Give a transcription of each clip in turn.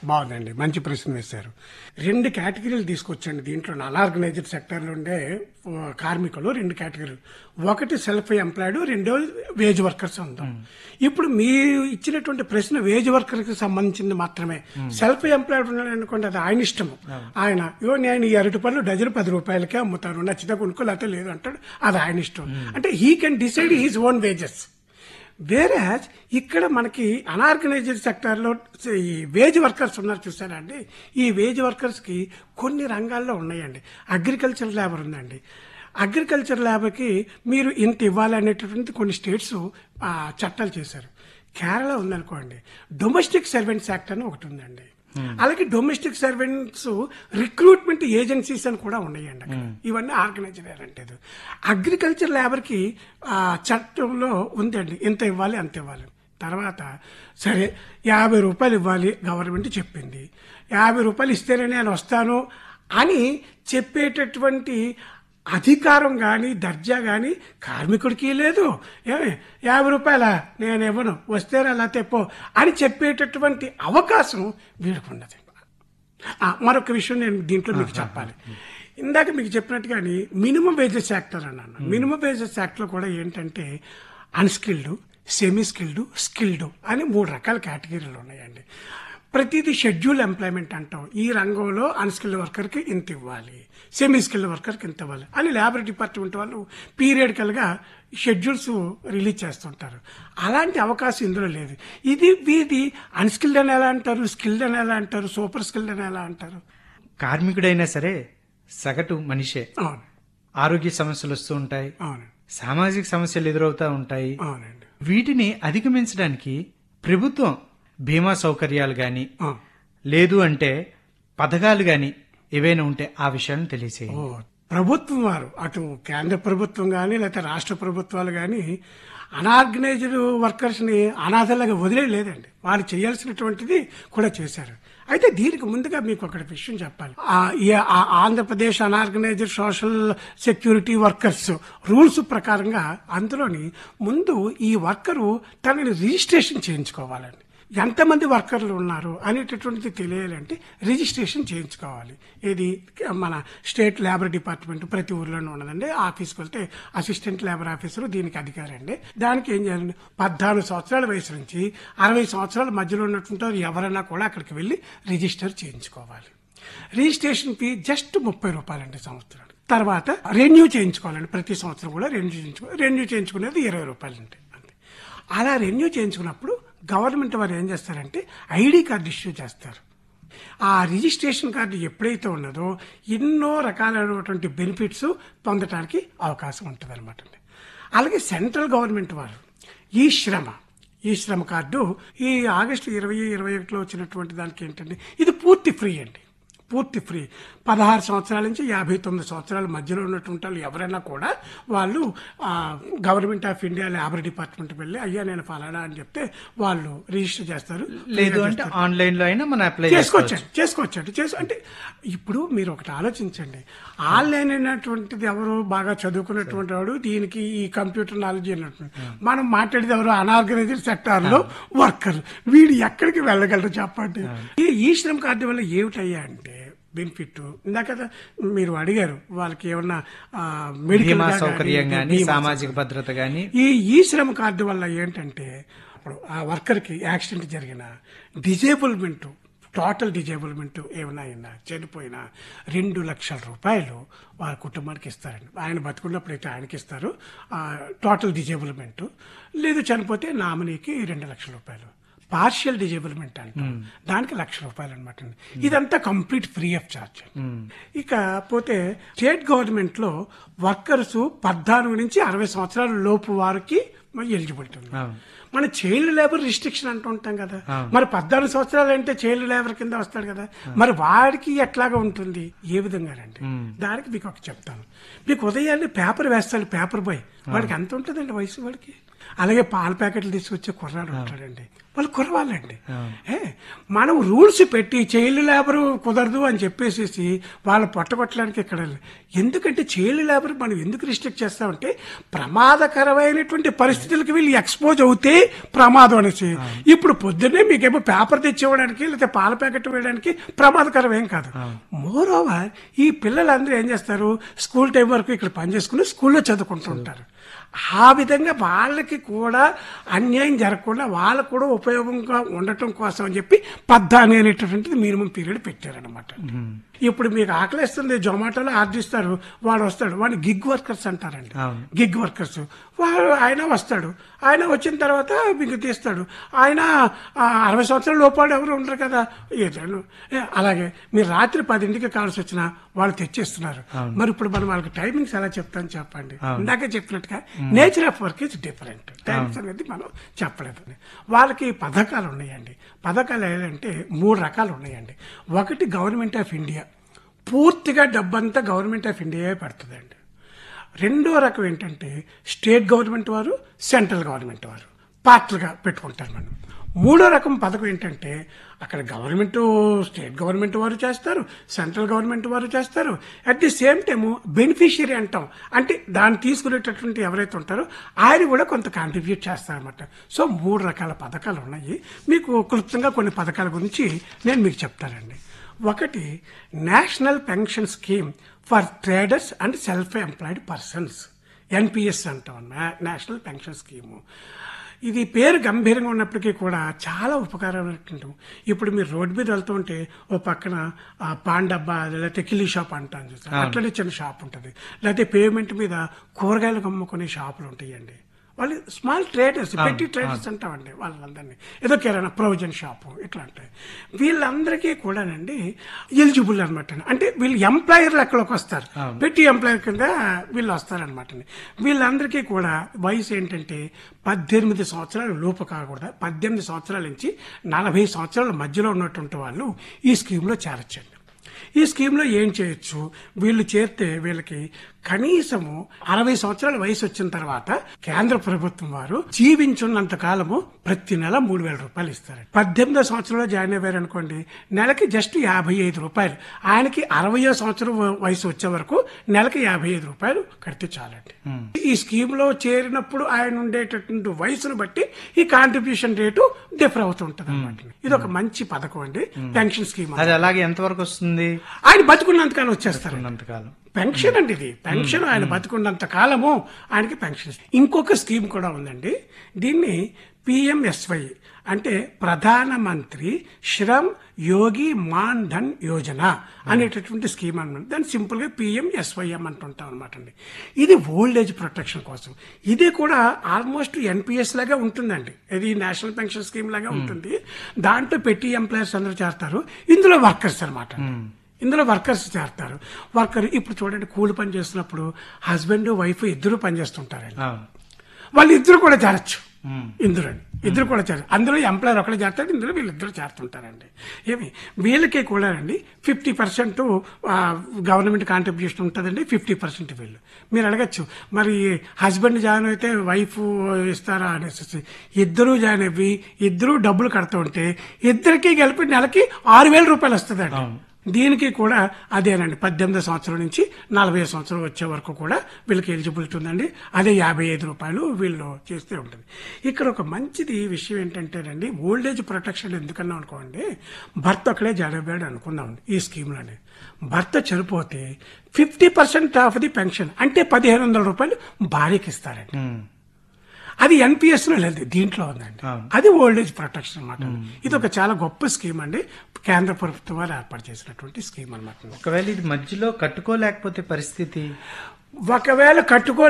బాగుందండి, మంచి ప్రశ్న వేశారు. 2 కేటగిరీలు తీసుకొచ్చండి దీంట్లో. అన్ఆర్గనైజ్డ్ సెక్టర్ లో ఉండే కార్మికులు 2 కేటగిరీలు. ఒకటి సెల్ఫ్ ఎంప్లాయిడ్, రెండోది వేజ్ వర్కర్స్ ఉందాం. ఇప్పుడు మీరు ఇచ్చినటువంటి ప్రశ్న వేజ్ వర్కర్ కి సంబంధించింది మాత్రమే. సెల్ఫ్ ఎంప్లాయిడ్ ఉన్నాడు అనుకోండి, అది ఆయన ఇష్టము. ఆయన నేను ఈ అరటి పళ్ళు డజన్ 10 రూపాయలకే అమ్ముతాను, నచ్చితే కొనుక్కో లేకపోతే లేదు అంటాడు, అది ఆయన ఇష్టం. అంటే he can decide his own wages. వేరేజ్ ఇక్కడ మనకి అన్ఆర్గనైజ్డ్ సెక్టర్ లో ఈ వేజ్ వర్కర్స్ ఉన్నారు చూసారండి. ఈ వేజ్ వర్కర్స్ కి కొన్ని రంగాల్లో ఉన్నాయండి. అగ్రికల్చర్ లేబర్ ఉందండి. అగ్రికల్చర్ లేబర్కి మీరు ఇంత ఇవ్వాలి అనేటటువంటి కొన్ని స్టేట్స్ చట్టాలు చేశారు. కేరళ ఉందనుకోండి, డొమెస్టిక్ సర్వెంట్స్ యాక్ట్ అని ఒకటి ఉందండి. అలాగే డొమెస్టిక్ సర్వెంట్స్ రిక్రూట్మెంట్ ఏజెన్సీస్ అని కూడా ఉన్నాయండి అక్కడ. ఇవన్నీ ఆర్గనైజ్డ్ అంటే. అగ్రికల్చర్ లేబర్ కి చట్టంలో ఉందండి, ఇంత ఇవ్వాలి అంత ఇవ్వాలి. తర్వాత సరే 50 రూపాయలు ఇవ్వాలి గవర్నమెంట్ చెప్పింది, 50 రూపాయలు ఇస్తేనే నేను వస్తాను అని చెప్పేటటువంటి అధికారం గాని దర్జా గాని కార్మికుడికి లేదు. 50 రూపాయల నేను ఇవ్వను, వస్తేనే అలా తెప్పో అని చెప్పేటటువంటి అవకాశం వీడికి ఉన్నది. మరొక విషయం నేను దీంట్లో మీకు చెప్పాలి. ఇందాక మీకు చెప్పినట్టుగాని మినిమం వేజెస్ యాక్ట్ అన్నాను. మినిమం వేజెస్ యాక్ట్ లో కూడా ఏంటంటే అన్స్కిల్డ్, సెమీ స్కిల్డ్, స్కిల్డ్ అని 3 రకాల కేటగిరీలు ఉన్నాయండి. ప్రతిదీ షెడ్యూల్ ఎంప్లాయ్మెంట్ అంటాం. ఈ రంగంలో అన్స్కిల్డ్ వర్కర్ కి ఇంత ఇవ్వాలి, సెమీ స్కిల్డ్ వర్కర్ కి ఇంత ఇవ్వాలి అని లేబర్ డిపార్ట్మెంట్ వాళ్ళు పీరియడికల్ గా షెడ్యూల్స్ రిలీజ్ చేస్తుంటారు. అలాంటి అవకాశం ఇందులో లేదు. వీది అన్స్కిల్డ్ అని ఎలా అంటారు, స్కిల్డ్ అని ఎలా అంటారు, సూపర్ స్కిల్డ్ అని ఎలా అంటారు? కార్మికుడైనా సరే సగటు మనిషే. అవును, ఆరోగ్య సమస్యలు వస్తూ ఉంటాయి, అవును, సామాజిక సమస్యలు ఎదురవుతూ ఉంటాయి. అవునండి. వీటిని అధిగమించడానికి ప్రభుత్వం బీమా సౌకర్యాలు గాని లేదు అంటే పథకాలు గాని ఏవైనా ఉంటే ఆ విషయాన్ని తెలియజేయండి. ప్రభుత్వం వారు అటు కేంద్ర ప్రభుత్వం గాని లేకపోతే రాష్ట్ర ప్రభుత్వాలు గాని అన్ఆర్గనైజ్డ్ వర్కర్స్ ని అనాథలాగా వదిలేయలేదండి. వాళ్ళు చేయాల్సినటువంటిది కూడా చేశారు. అయితే దీనికి ముందుగా మీకు ఒక విషయం చెప్పాలి. Andhra Pradesh unorganised social security workers rules ప్రకారంగా అందులోని ముందు ఈ వర్కరు తనని రిజిస్ట్రేషన్ చేయించుకోవాలండి. ఎంతమంది వర్కర్లు ఉన్నారు అనేటటువంటిది తెలియాలంటే రిజిస్ట్రేషన్ చేయించుకోవాలి. ఇది మన స్టేట్ లేబర్ డిపార్ట్మెంట్ ప్రతి ఊర్లోనే ఉన్నదండి. ఆఫీస్కి వెళ్తే అసిస్టెంట్ లేబర్ ఆఫీసర్ దీనికి అధికారి అండి. దానికి ఏం చేయాలండి, 14 సంవత్సరాల వయసు నుంచి 60 సంవత్సరాల మధ్యలో ఉన్నటువంటి ఎవరైనా కూడా అక్కడికి వెళ్లి రిజిస్టర్ చేయించుకోవాలి. రిజిస్ట్రేషన్ ఫీ జస్ట్ 30 రూపాయలండి సంవత్సరానికి. తర్వాత రెన్యూ చేయించుకోవాలండి. ప్రతి సంవత్సరం కూడా రెన్యూ చేయించుకునేది 20 రూపాయలండి. అంతే. అలా రెన్యూ చేయించుకున్నప్పుడు గవర్నమెంట్ వారు ఏం చేస్తారంటే ఐడి కార్డు ఇష్యూ చేస్తారు. ఆ రిజిస్ట్రేషన్ కార్డు ఎప్పుడైతే ఉన్నదో ఎన్నో రకాలైనటువంటి బెనిఫిట్స్ పొందడానికి అవకాశం ఉంటుంది అనమాట. అలాగే సెంట్రల్ గవర్నమెంట్ వారు ఈ శ్రమ కార్డు ఈ ఆగస్టు 2021లో వచ్చినటువంటి దానికి ఏంటంటే ఇది పూర్తి ఫ్రీ అండి. పూర్తి ఫ్రీ. 16 సంవత్సరాల నుంచి 59 సంవత్సరాల మధ్యలో ఉన్నటువంటి వాళ్ళు ఎవరైనా కూడా వాళ్ళు government of India labour department వెళ్ళి అయ్యా నేను ఫలానా అని చెప్తే వాళ్ళు రిజిస్టర్ చేస్తారు. లేదు అంటే ఆన్లైన్ లో అయినా మనం అప్లై చేసుకోవచ్చు. అంటే ఇప్పుడు మీరు ఒకటి ఆలోచించండి, ఆన్లైన్ అయినటువంటిది ఎవరు బాగా చదువుకున్నటువంటి వాడు, దీనికి ఈ కంప్యూటర్ నాలెడ్జ్ అయినటువంటి మనం మాట్లాడేది ఎవరు అన్ఆర్గనైజ్డ్ సెక్టార్ లో వర్కర్. వీడు ఎక్కడికి వెళ్ళగలరు చెప్పండి. ఈ శ్రమ కార్డు వల్ల ఏమిటయ్యా అంటే బెనిఫిట్ ఇందాక మీరు అడిగారు, వాళ్ళకి ఏమన్నా మెడికల్ సౌకర్యం గానీ సామాజిక భద్రత గానీ. ఈ శ్రమ కార్డు వల్ల ఏంటంటే ఇప్పుడు ఆ వర్కర్ కి యాక్సిడెంట్ జరిగిన, డిజేబుల్మెంట్, టోటల్ డిజేబుల్మెంట్ ఏమైనా అయినా చనిపోయినా 2 లక్షల రూపాయలు వారి కుటుంబానికి ఇస్తారండి. ఆయన బతుకున్నప్పుడైతే ఆయనకి ఇస్తారు టోటల్ డిజేబుల్మెంట్. లేదు చనిపోతే నామినీకి 2 లక్షల రూపాయలు. పార్షియల్ డిజేబుల్మెంట్ అంటాం, దానికి 1 లక్ష రూపాయలు అనమాట. ఇదంతా కంప్లీట్ ఫ్రీ ఆఫ్ చార్జ్. ఇక పోతే స్టేట్ గవర్నమెంట్ లో వర్కర్స్ 14 నుంచి 60 సంవత్సరాల లోపు వారికి ఎలిజిబిలిటీ ఉంది. మన చైల్డ్ లేబర్ రిస్ట్రిక్షన్ అంటూ ఉంటాం కదా, మరి 14 సంవత్సరాలు అంటే చైల్డ్ లేబర్ కింద వస్తాడు కదా, మరి వాడికి ఎట్లాగా ఉంటుంది, ఏ విధంగానండి? దానికి మీకు ఒక చెప్తాను. మీకు ఉదయాన్నే పేపర్ వేస్తాడు పేపర్ బాయ్, వాడికి ఎంత ఉంటుందండి వయసు? వాడికి అలాగే పాల ప్యాకెట్లు తీసుకొచ్చే కుర్రాడు ఉంటాడండి, వాళ్ళు కుర్రవాళ్ళండి. మనం రూల్స్ పెట్టి చైల్డ్ లేబర్ కుదరదు అని చెప్పేసి వాళ్ళు పొట్టగొట్టడానికి ఇక్కడ ఎందుకంటే చైల్డ్ లేబర్ మనం ఎందుకు రిస్ట్రిక్ట్ చేస్తామంటే ప్రమాదకరమైనటువంటి పరిస్థితులకి వీళ్ళు ఎక్స్పోజ్ అవుతే ప్రమాదం అనేసి. ఇప్పుడు పొద్దున్నే మీకేమో పేపర్ తెచ్చివ్వడానికి లేకపోతే పాల ప్యాకెట్ వేయడానికి ప్రమాదకరం ఏం కాదు. మోర్ ఓవర్ ఈ పిల్లలందరూ ఏం చేస్తారు, స్కూల్ టైం వరకు ఇక్కడ పనిచేసుకుని స్కూల్లో చదువుకుంటూ ఉంటారు. ఆ విధంగా వాళ్ళకి కూడా అన్యాయం జరగకుండా వాళ్ళకు కూడా ఉపయోగంగా ఉండటం కోసం అని చెప్పి 18 అనేటటువంటిది మినిమం పీరియడ్ పెట్టారనమాట. ఇప్పుడు మీకు ఆకలిస్తుంది, జొమాటోలో ఆర్డర్ ఇస్తారు, వాడు వస్తాడు, వాడిని గిగ్ వర్కర్స్ అంటారండి. గిగ్ వర్కర్స్ ఆయన వస్తాడు, ఆయన వచ్చిన తర్వాత మీకు తీస్తాడు. ఆయన 60 సంవత్సరాల లోపాడు ఎవరు ఉండరు కదా. అలాగే మీరు రాత్రి 10ంటికి కావాల్సి వచ్చినా వాళ్ళు తెచ్చేస్తున్నారు. మరి ఇప్పుడు మనం వాళ్ళకి టైమింగ్స్ ఎలా చెప్తాను చెప్పండి. ఇందాక చెప్పినట్టుగా nature of work is different. Times అనేది మనం చెప్పలేదు. వాళ్ళకి పథకాలు ఉన్నాయండి. పథకాలు ఏంటంటే 3 రకాలు ఉన్నాయండి. ఒకటి గవర్నమెంట్ ఆఫ్ ఇండియా, పూర్తిగా డబ్బంతా గవర్నమెంట్ ఆఫ్ ఇండియా పెడుతుందండి. రెండో రకం ఏంటంటే స్టేట్ గవర్నమెంట్ వారు, సెంట్రల్ గవర్నమెంట్ వారు పార్ట్లుగా పెట్టుకుంటారు మనం. మూడో రకం పథకం ఏంటంటే అక్కడ గవర్నమెంట్, స్టేట్ గవర్నమెంట్ వారు చేస్తారు, సెంట్రల్ గవర్నమెంట్ వారు చేస్తారు. At the same time beneficiary అంటాం, అంటే దాన్ని తీసుకునేటటువంటి ఎవరైతే ఉంటారో ఆయన కూడా కొంత కాంట్రిబ్యూట్ చేస్తారన్నమాట. సో 3 రకాల పథకాలు ఉన్నాయి. మీకు క్లుప్తంగా కొన్ని పథకాల గురించి నేను మీకు చెప్తానండి. ఒకటి national pension scheme for traders and self employed persons, NPS అంటాం, నేషనల్ పెన్షన్ స్కీము. ఇది పేరు గంభీరంగా ఉన్నప్పటికీ కూడా చాలా ఉపకారమైనటువంటి. ఇప్పుడు మీరు రోడ్డు మీద వెళ్తూ ఉంటే ఓ పక్కన పాన్ డబ్బా లేకపోతే కిల్లీ షాప్ అంటాను చూస్తారు, అట్లనే చిన్న షాప్ ఉంటుంది. లేకపోతే పేమెంట్ మీద కూరగాయలు అమ్ముకునే షాపులు ఉంటాయండి. వాళ్ళు స్మాల్ ట్రేడర్స్, పెట్టి ట్రేడర్స్ అంటామండి వాళ్ళందరినీ. ఏదో కిరాణా ప్రొవిజన్ షాపు ఇట్లా ఉంటాయి. వీళ్ళందరికీ కూడానండి ఎలిజిబుల్ అనమాట. అంటే వీళ్ళు ఎంప్లాయర్ లెక్కలోకి వస్తారు, పెట్టి ఎంప్లాయర్ కింద వీళ్ళు వస్తారనమాట. వీళ్ళందరికీ కూడా వయసు ఏంటంటే 18 సంవత్సరాల లోపు కాకూడదు. 18 సంవత్సరాల నుంచి 40 సంవత్సరాల మధ్యలో ఉన్నటువంటి వాళ్ళు ఈ స్కీమ్లో చేరొచ్చండి. ఈ స్కీమ్లో ఏం చేయొచ్చు, వీళ్ళు చేరితే వీళ్ళకి కనీసము 60 సంవత్సరాల వయసు వచ్చిన తర్వాత కేంద్ర ప్రభుత్వం వారు జీవించున్నంత కాలము ప్రతి నెల 3,000 రూపాయలు ఇస్తారు. 18వ సంవత్సరంలో జాయిన్ అయ్యారు అనుకోండి, నెలకి జస్ట్ 55 రూపాయలు. ఆయనకి 60వ సంవత్సరం వయసు వచ్చే వరకు నెలకి 55 రూపాయలు కడితే చాలండి. ఈ స్కీమ్ లో చేరినప్పుడు ఆయన ఉండేటటువంటి వయసును బట్టి ఈ కాంట్రిబ్యూషన్ రేటు డిఫర్ అవుతుంటది అనమాట. ఇది ఒక మంచి పథకం అండి, పెన్షన్ స్కీమ్. అది అలాగే ఎంతవరకు వస్తుంది? ఆయన బతుకున్నంతకాలం వచ్చేస్తారు. అంతకాలం పెన్షన్ అండి, ఇది పెన్షన్. ఆయన బతుకున్నంత కాలము ఆయనకి పెన్షన్. ఇంకొక స్కీమ్ కూడా ఉందండి, దీన్ని పిఎంఎస్వై అంటే ప్రధానమంత్రి శ్రమ్ యోగి మాన్ ధన్ యోజన అనేటటువంటి స్కీమ్ అనమాట. దాన్ని సింపుల్ గా పిఎంఎస్వైఎం అంటుంటాం అనమాట అండి. ఇది ఓల్డ్ ఏజ్ ప్రొటెక్షన్ కోసం. ఇది కూడా ఆల్మోస్ట్ ఎన్పిఎస్ లాగా ఉంటుందండి. ఇది నేషనల్ పెన్షన్ స్కీమ్ లాగా ఉంటుంది. దాంట్లో పెట్టి ఎంప్లాయర్స్ అందరూ చేస్తారు. ఇందులో వర్కర్స్ అనమాట. ఇందులో వర్కర్స్ చేస్తారు. వర్కర్ ఇప్పుడు చూడండి, కూలి పని చేస్తున్నప్పుడు హస్బెండ్ వైఫ్ ఇద్దరు పనిచేస్తుంటారండి. వాళ్ళు ఇద్దరు కూడా చేరచ్చు ఇందులో, ఇద్దరు కూడా చేస్తారు. అందులో ఎంప్లాయర్ ఒకటే చేస్తాడు, ఇందులో వీళ్ళిద్దరు చేస్తుంటారండి. ఏమి వీళ్ళకి కూడా అండి 50% గవర్నమెంట్ కాంట్రిబ్యూషన్ ఉంటుందండి, 50% వీళ్ళు. మీరు అడగచ్చు, మరి హస్బెండ్ జాయిన్ అయితే వైఫ్ ఇస్తారా అనేసి. ఇద్దరు జాయిన్ అయ్యి ఇద్దరు డబ్బులు కడుతూ ఉంటే ఇద్దరికి కలిపి నెలకి 6,000 రూపాయలు వస్తుందండి. దీనికి కూడా అదేనండి, 18 సంవత్సరం నుంచి 40 సంవత్సరం వచ్చే వరకు కూడా వీళ్ళకి ఎలిజిబిలిటీ ఉందండి. అదే 55 రూపాయలు వీళ్ళు చేస్తే ఉంటుంది. ఇక్కడ ఒక మంచిది విషయం ఏంటంటేనండి, ఓల్డేజ్ ప్రొటెక్షన్ ఎందుకన్నా అనుకోండి, భర్త ఒకడే జాయిన్ అనుకుందాం ఈ స్కీమ్లోనే. భర్త చనిపోతే 50% ఆఫ్ ది పెన్షన్ అంటే 1,500 రూపాయలు భార్యకి ఇస్తారండి. అది ఎన్పిఎస్ లో లేదు, దీంట్లో ఉందండి. అది ఓల్డ్ ఏజ్ ప్రొటెక్షన్ అనమాట. ఇది ఒక చాలా గొప్ప స్కీమ్ అండి, కేంద్ర ప్రభుత్వం వారు ఏర్పాటు చేసినటువంటి స్కీమ్ అనమాట. ఒకవేళ ఇది మధ్యలో కట్టుకోలేకపోతే పరిస్థితి? ఒకవేళ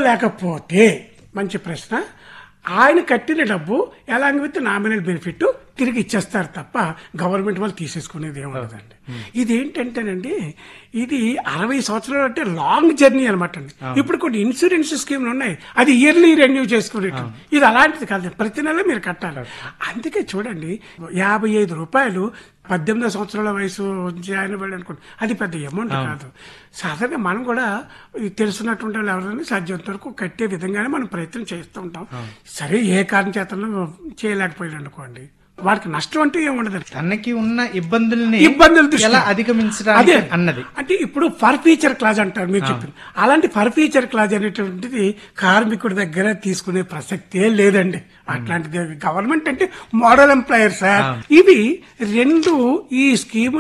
కట్టుకోలేకపోతే మంచి ప్రశ్న. ఆయన కట్టిన డబ్బు అలాంగ్ విత్ నామినల్ బెనిఫిట్ తిరిగి ఇచ్చేస్తారు తప్ప గవర్నమెంట్ వాళ్ళు తీసేసుకునేది ఏముండదండి. ఇది ఏంటంటేనండి, ఇది 60 సంవత్సరాలు అంటే లాంగ్ జర్నీ అనమాట అండి. ఇప్పుడు కొన్ని ఇన్సూరెన్స్ స్కీమ్లు ఉన్నాయి, అది ఇయర్లీ రెన్యూ చేసుకునేట్టు. ఇది అలాంటిది కాదు, ప్రతి నెల మీరు కట్టాలి. అందుకే చూడండి, 55 రూపాయలు 18 సంవత్సరాల వయసు జాయిన్ అవ్వాలి అనుకోండి, అది పెద్ద అమౌంట్ కాదు. సాధారణంగా మనం కూడా తెలుసున్నటువంటి వాళ్ళు ఎవరైనా సాధ్యంత వరకు కట్టే విధంగానే మనం ప్రయత్నం చేస్తూ ఉంటాం. సరే, ఏ కారణం చేతను చేయలేకపోయాడు అనుకోండి, వాడికి నష్టం అంటే ఏముండదు. తనకి ఉన్న ఇబ్బందులు దృష్ట్యా ఎలా అధిగమించడానికి అదే అన్నది. అంటే ఇప్పుడు ఫర్ ఫ్యూచర్ క్లాజ్ అంటారు మీరు చెప్పింది. అలాంటి ఫర్ ఫ్యూచర్ క్లాజ్ అనేటువంటిది కార్మికుడి దగ్గర తీసుకునే ప్రసక్తే లేదండి. అట్లాంటిది గవర్నమెంట్ అంటే మోడల్ ఎంప్లాయర్ సార్. ఇవి రెండు ఈ స్కీమ్